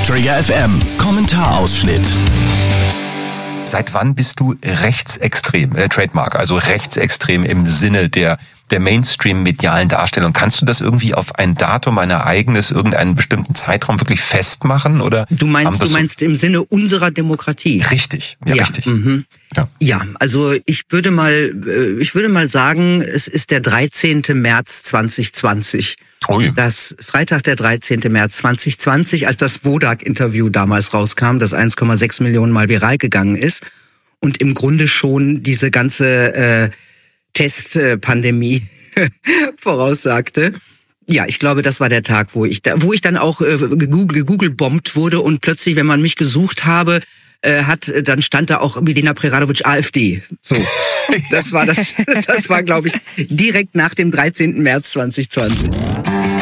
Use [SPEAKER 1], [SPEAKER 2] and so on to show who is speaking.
[SPEAKER 1] Trigger FM Kommentarausschnitt.
[SPEAKER 2] Seit wann bist du rechtsextrem, Trademark, also rechtsextrem im Sinne der Mainstream-medialen Darstellung? Kannst du das irgendwie auf ein Datum, ein Ereignis, irgendeinen bestimmten Zeitraum wirklich festmachen? Oder
[SPEAKER 3] du meinst im Sinne unserer Demokratie?
[SPEAKER 2] Richtig, ja. Richtig.
[SPEAKER 3] Mhm. Ja, also ich würde mal sagen, es ist der 13. März 2020.
[SPEAKER 2] Ui.
[SPEAKER 3] Das Freitag, der 13. März 2020, als das Wodak-Interview damals rauskam, das 1,6 Millionen Mal viral gegangen ist und im Grunde schon diese ganze Testpandemie voraussagte. Ja, ich glaube, das war der Tag, wo ich dann auch gegoogelbombt wurde und plötzlich, wenn man mich gesucht habe, dann stand da auch Milena Preradovic AfD. So, das war, glaube ich, direkt nach dem 13. März 2020.